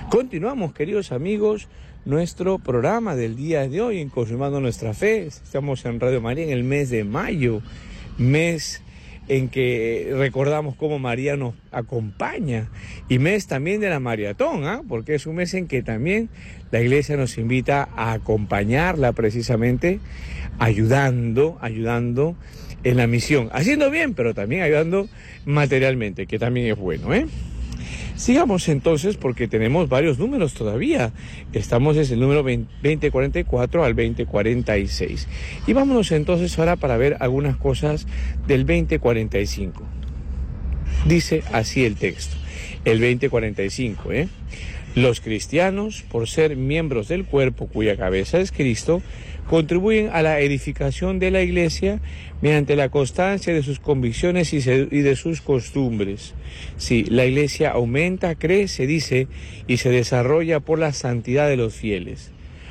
Continuamos, queridos amigos, nuestro programa del día de hoy en Confirmando Nuestra Fe. Estamos en Radio María en el mes de mayo, mes en que recordamos cómo María nos acompaña, y mes también de la maratón, porque es un mes en que también la Iglesia nos invita a acompañarla, precisamente ayudando en la misión, haciendo bien, pero también ayudando materialmente, que también es bueno, Sigamos entonces, porque tenemos varios números todavía. Estamos desde el número 2044 al 2046. Y vámonos entonces ahora para ver algunas cosas del 2045. Dice así el texto, el 2045, Los cristianos, por ser miembros del cuerpo cuya cabeza es Cristo, contribuyen a la edificación de la Iglesia mediante la constancia de sus convicciones y de sus costumbres. Sí, la Iglesia aumenta, crece, dice, y se desarrolla por la santidad de los fieles.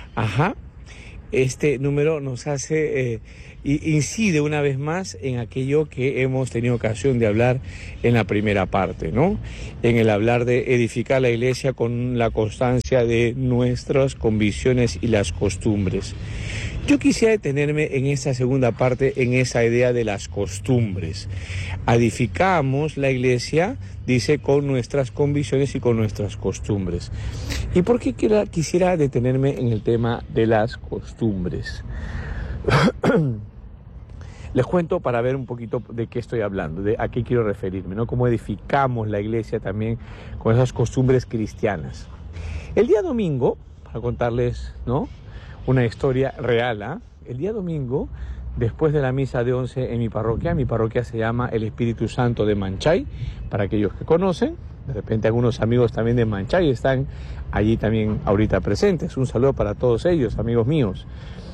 Este número nos hace, incide una vez más en aquello que hemos tenido ocasión de hablar en la primera parte, ¿no? En el hablar de edificar la Iglesia con la constancia de nuestras convicciones y las costumbres. Yo quisiera detenerme en esta segunda parte, en esa idea de las costumbres. Edificamos la Iglesia, dice, con nuestras convicciones y con nuestras costumbres. ¿Y por qué quisiera detenerme en el tema de las costumbres? Les cuento para ver un poquito de qué estoy hablando, de a qué quiero referirme, ¿no? Cómo edificamos la Iglesia también con esas costumbres cristianas. El día domingo, para contarles, ¿no?, una historia real, El día domingo, después de la misa de 11 en mi parroquia se llama el Espíritu Santo de Manchay, para aquellos que conocen. De repente algunos amigos también de Manchay están allí también ahorita presentes. Un saludo para todos ellos, amigos míos.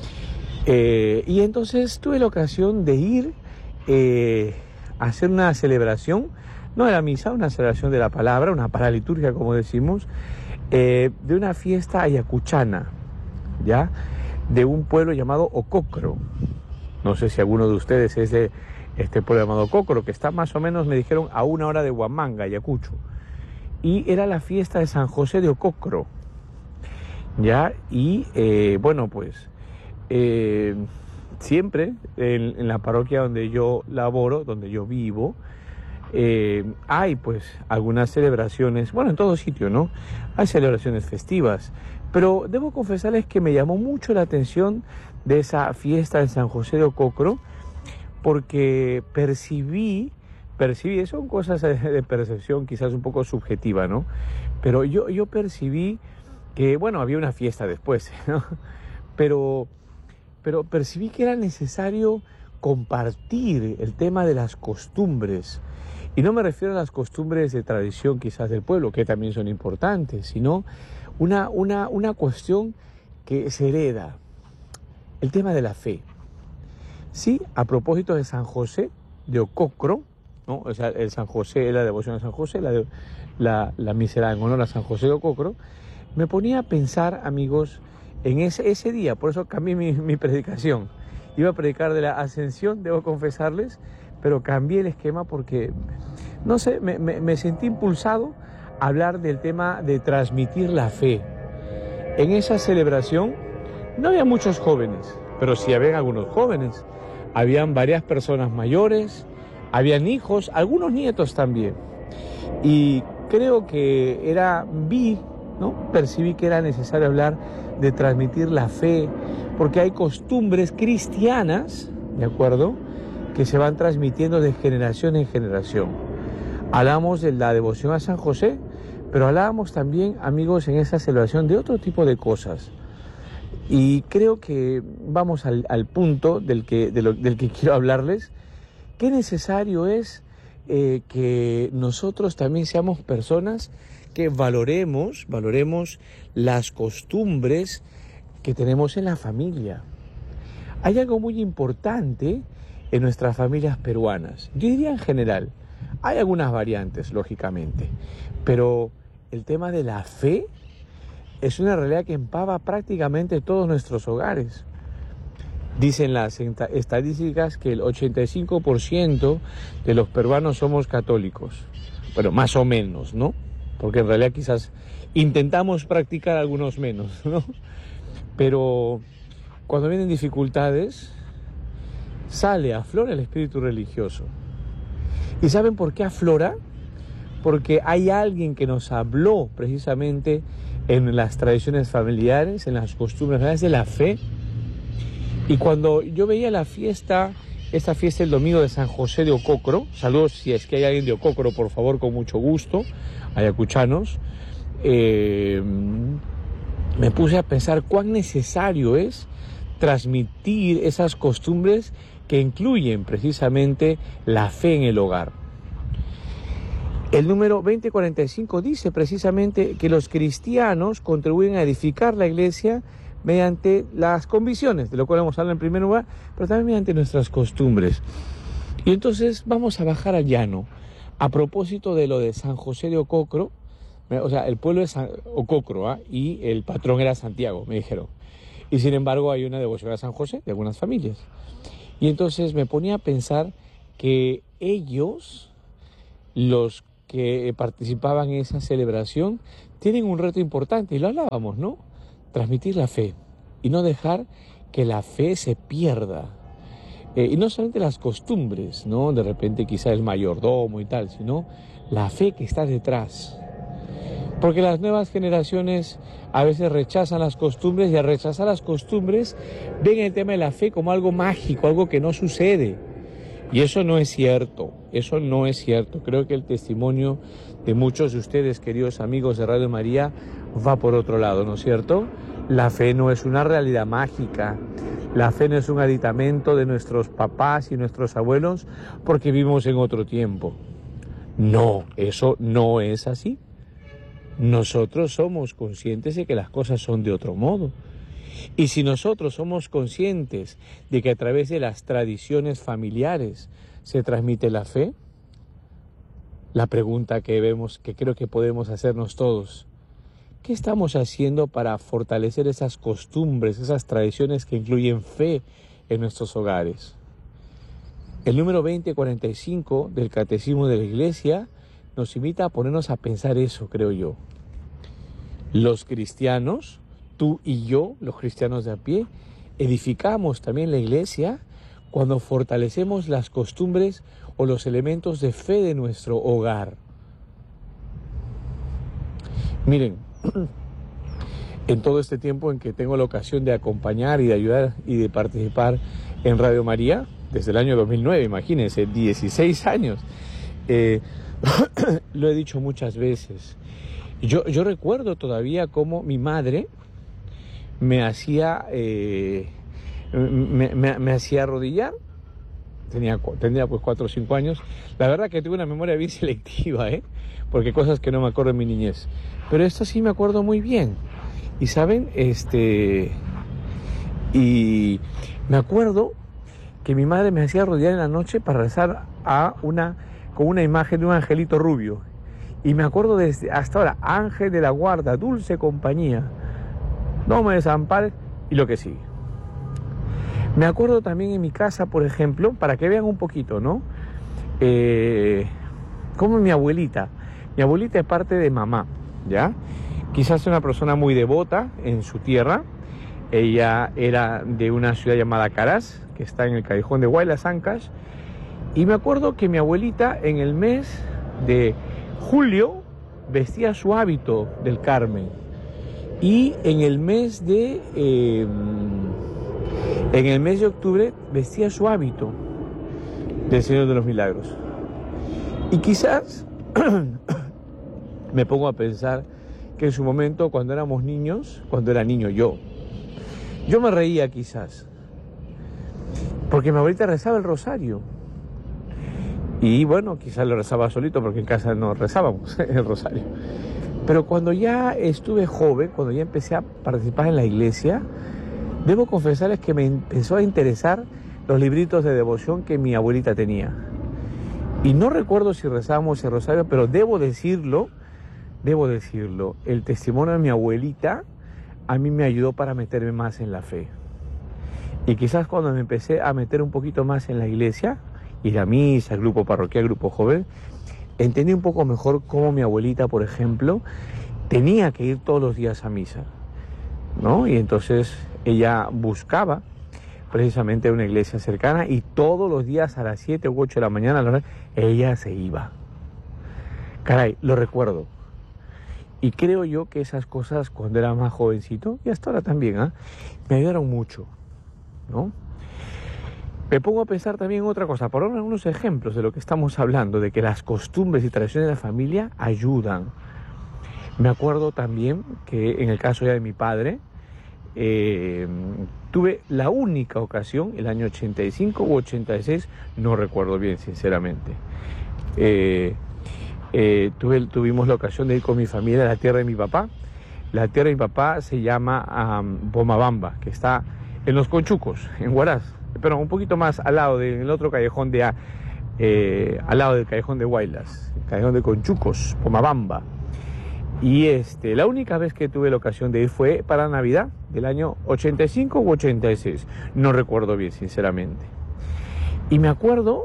Y entonces tuve la ocasión de ir a hacer una celebración, no de la misa, una celebración de la palabra, una paraliturgia, como decimos, de una fiesta ayacuchana, ¿ya?, de un pueblo llamado Ococro. No sé si alguno de ustedes es de este pueblo llamado Ococro, que está más o menos, me dijeron, a 1 hora de Huamanga, Ayacucho. Y era la fiesta de San José de Ococro, ¿ya? Y siempre en la parroquia donde yo laboro, donde yo vivo, hay pues algunas celebraciones, en todo sitio, ¿no? Hay celebraciones festivas, pero debo confesarles que me llamó mucho la atención de esa fiesta de San José de Ococro, porque percibí, son cosas de percepción quizás un poco subjetiva, ¿no? Pero yo percibí que, había una fiesta después, ¿no? Pero percibí que era necesario compartir el tema de las costumbres. Y no me refiero a las costumbres de tradición quizás del pueblo, que también son importantes, sino una cuestión que se hereda, el tema de la fe. Sí, a propósito de San José de Ococro, ¿no? O sea, el San José, la devoción a San José, la misa en honor a San José de Ococro, me ponía a pensar, amigos, en ese día. Por eso cambié mi predicación. Iba a predicar de la ascensión, debo confesarles, pero cambié el esquema porque, no sé, me sentí impulsado a hablar del tema de transmitir la fe. En esa celebración no había muchos jóvenes, pero sí habían algunos jóvenes. Habían varias personas mayores, habían hijos, algunos nietos también. Y creo que percibí que era necesario hablar de transmitir la fe, porque hay costumbres cristianas, ¿de acuerdo?, que se van transmitiendo de generación en generación. Hablamos de la devoción a San José, pero hablábamos también, amigos, en esa celebración de otro tipo de cosas. Y creo que vamos al punto del que quiero hablarles. Qué necesario es que nosotros también seamos personas que valoremos las costumbres que tenemos en la familia. Hay algo muy importante en nuestras familias peruanas. Yo diría en general, hay algunas variantes, lógicamente, pero el tema de la fe es una realidad que empapa prácticamente todos nuestros hogares. Dicen las estadísticas que el 85% de los peruanos somos católicos. Bueno, más o menos, ¿no? porque en realidad quizás intentamos practicar algunos menos, ¿no? Pero cuando vienen dificultades, aflora el espíritu religioso. ¿Y saben por qué aflora? Porque hay alguien que nos habló precisamente en las tradiciones familiares, en las costumbres familiares de la fe. Y cuando yo veía esta fiesta el domingo de San José de Ococro, saludos si es que hay alguien de Ococro, por favor, con mucho gusto, ayacuchanos, me puse a pensar cuán necesario es transmitir esas costumbres que incluyen precisamente la fe en el hogar. El número 2045 dice precisamente que los cristianos contribuyen a edificar la iglesia mediante las convicciones, de lo cual vamos a hablar en primer lugar, pero también mediante nuestras costumbres. Y entonces vamos a bajar al llano. A propósito de lo de San José de Ococro, o sea, el pueblo es Ococro, y el patrón era Santiago, me dijeron. Y sin embargo hay una devoción a San José de algunas familias. Y entonces me ponía a pensar que ellos, los que participaban en esa celebración, tienen un reto importante, y lo hablábamos, ¿no? Transmitir la fe y no dejar que la fe se pierda. Y no solamente las costumbres, ¿no? De repente quizá el mayordomo y tal, sino la fe que está detrás. Porque las nuevas generaciones a veces rechazan las costumbres, y al rechazar las costumbres ven el tema de la fe como algo mágico, algo que no sucede. Y eso no es cierto, eso no es cierto. Creo que el testimonio de muchos de ustedes, queridos amigos de Radio María, va por otro lado, ¿no es cierto? La fe no es una realidad mágica, la fe no es un aditamento de nuestros papás y nuestros abuelos porque vivimos en otro tiempo. No, eso no es así. Nosotros somos conscientes de que las cosas son de otro modo. Y si nosotros somos conscientes de que a través de las tradiciones familiares se transmite la fe, la pregunta que creo que podemos hacernos todos: ¿qué estamos haciendo para fortalecer esas costumbres, esas tradiciones que incluyen fe en nuestros hogares? El número 2045 del Catecismo de la Iglesia nos invita a ponernos a pensar eso, creo yo. Los cristianos, tú y yo, los cristianos de a pie, edificamos también la iglesia cuando fortalecemos las costumbres o los elementos de fe de nuestro hogar. Miren, en todo este tiempo en que tengo la ocasión de acompañar y de ayudar y de participar en Radio María, desde el año 2009, imagínense, 16 años, lo he dicho muchas veces. Yo recuerdo todavía cómo mi madre me hacía arrodillar. Tendría pues 4 o 5 años. La verdad que tuve una memoria bien selectiva, porque cosas que no me acuerdo en mi niñez. Pero esto sí me acuerdo muy bien. Y saben, y me acuerdo que mi madre me hacía arrodillar en la noche para rezar con una imagen de un angelito rubio. Y me acuerdo desde hasta ahora: ángel de la guarda, dulce compañía, no me desampares, y lo que sigue. Me acuerdo también en mi casa, por ejemplo, para que vean un poquito, ¿no? Como mi abuelita es parte de mamá, ¿ya? Quizás una persona muy devota en su tierra. Ella era de una ciudad llamada Caraz, que está en el callejón de Huaylas Ancash. Y me acuerdo que mi abuelita en el mes de julio vestía su hábito del Carmen. Y en el mes de octubre vestía su hábito del Señor de los Milagros. Y quizás me pongo a pensar que en su momento, cuando éramos niños, cuando era niño yo me reía quizás, porque mi abuelita rezaba el rosario. Y bueno, quizás lo rezaba solito porque en casa no rezábamos el rosario. Pero cuando ya estuve joven, cuando ya empecé a participar en la iglesia, debo confesarles que me empezó a interesar los libritos de devoción que mi abuelita tenía. Y no recuerdo si rezábamos el rosario, pero debo decirlo, el testimonio de mi abuelita a mí me ayudó para meterme más en la fe. Y quizás cuando me empecé a meter un poquito más en la iglesia, ir a misa, grupo parroquial, grupo joven, entendí un poco mejor cómo mi abuelita, por ejemplo, tenía que ir todos los días a misa, ¿no? Y entonces ella buscaba precisamente una iglesia cercana y todos los días a las 7 u 8 de la mañana ella se iba. Caray, lo recuerdo. Y creo yo que esas cosas cuando era más jovencito, y hasta ahora también, me ayudaron mucho, ¿no? Me pongo a pensar también en otra cosa, por algunos ejemplos de lo que estamos hablando, de que las costumbres y tradiciones de la familia ayudan. Me acuerdo también que en el caso ya de mi padre, tuve la única ocasión, el año 85 u 86, no recuerdo bien sinceramente, tuvimos la ocasión de ir con mi familia a la tierra de mi papá. La tierra de mi papá se llama Pomabamba, que está en Los Conchucos, en Huaraz, pero un poquito más al lado del otro callejón al lado del callejón de Huaylas, el callejón de Conchucos, Pomabamba. Y la única vez que tuve la ocasión de ir fue para Navidad del año 85 u 86, no recuerdo bien sinceramente. Y me acuerdo,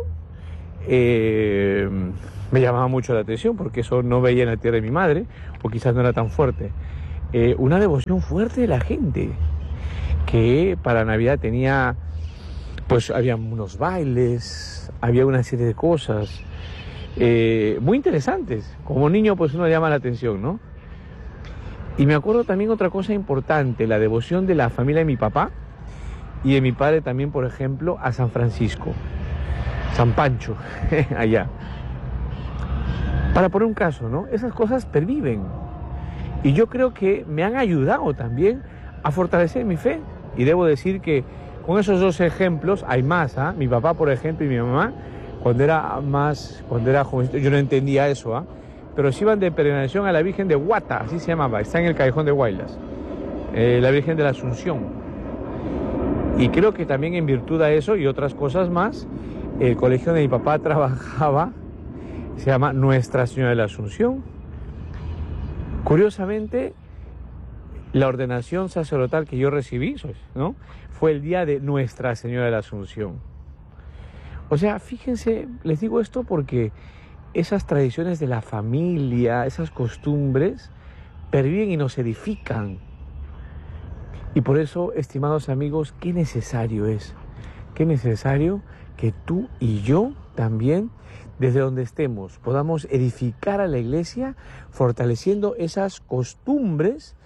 me llamaba mucho la atención porque eso no veía en la tierra de mi madre, o quizás no era tan fuerte, una devoción fuerte de la gente, que para Navidad tenía, pues había unos bailes, había una serie de cosas muy interesantes. Como niño pues uno llama la atención, ¿no? Y me acuerdo también otra cosa importante, la devoción de la familia de mi papá y de mi padre también, por ejemplo, a San Francisco, San Pancho, allá. Para poner un caso, ¿no? Esas cosas perviven. Y yo creo que me han ayudado también a fortalecer mi fe. Y debo decir que con esos dos ejemplos hay más, Mi papá, por ejemplo, y mi mamá, cuando era jovencito, yo no entendía eso, pero se iban de peregrinación a la Virgen de Huata, así se llamaba, está en el callejón de Huaylas, la Virgen de la Asunción. Y creo que también en virtud de eso y otras cosas más, el colegio donde mi papá trabajaba se llama Nuestra Señora de la Asunción. Curiosamente, la ordenación sacerdotal que yo recibí, ¿no?, fue el día de Nuestra Señora de la Asunción. O sea, fíjense, les digo esto porque esas tradiciones de la familia, esas costumbres, perviven y nos edifican. Y por eso, estimados amigos, qué necesario que tú y yo también, desde donde estemos, podamos edificar a la iglesia, fortaleciendo esas costumbres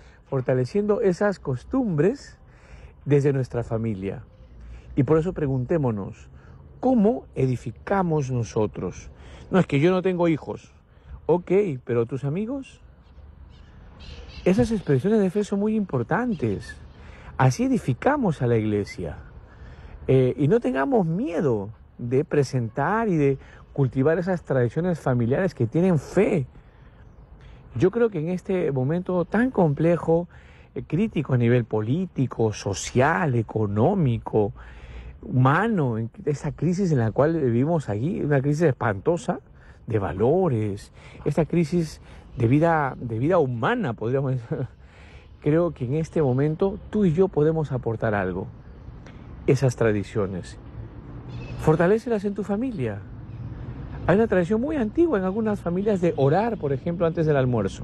desde nuestra familia. Y por eso preguntémonos, ¿cómo edificamos nosotros? No, es que yo no tengo hijos. Ok, pero tus amigos. Esas expresiones de fe son muy importantes. Así edificamos a la iglesia. Y no tengamos miedo de presentar y de cultivar esas tradiciones familiares que tienen fe. Yo creo que en este momento tan complejo, crítico a nivel político, social, económico, humano, en esa crisis en la cual vivimos aquí, una crisis espantosa de valores, esta crisis de vida humana, podríamos decir. Creo que en este momento tú y yo podemos aportar algo, esas tradiciones. Fortalécelas en tu familia. Hay una tradición muy antigua en algunas familias de orar, por ejemplo, antes del almuerzo.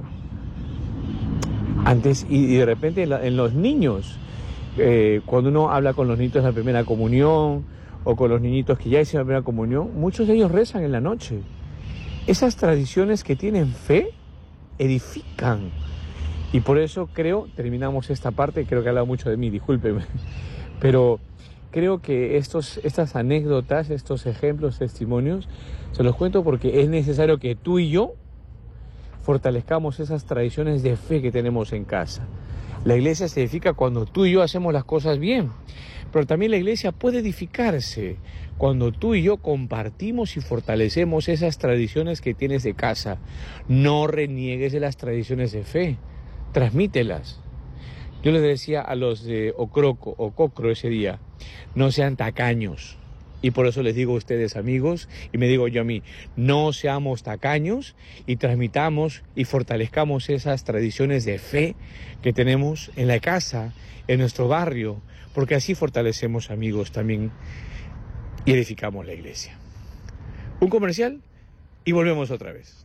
Y de repente en los niños, cuando uno habla con los niños de la primera comunión o con los niñitos que ya hicieron la primera comunión, muchos de ellos rezan en la noche. Esas tradiciones que tienen fe edifican. Y por eso terminamos esta parte, creo que he hablado mucho de mí, discúlpeme, pero creo que estas anécdotas, estos ejemplos, testimonios, se los cuento porque es necesario que tú y yo fortalezcamos esas tradiciones de fe que tenemos en casa. La iglesia se edifica cuando tú y yo hacemos las cosas bien, pero también la iglesia puede edificarse cuando tú y yo compartimos y fortalecemos esas tradiciones que tienes de casa. No reniegues de las tradiciones de fe, transmítelas. Yo les decía a los de Ococro ese día, no sean tacaños. Y por eso les digo a ustedes, amigos, y me digo yo a mí, no seamos tacaños y transmitamos y fortalezcamos esas tradiciones de fe que tenemos en la casa, en nuestro barrio, porque así fortalecemos, amigos, también y edificamos la iglesia. Un comercial y volvemos otra vez.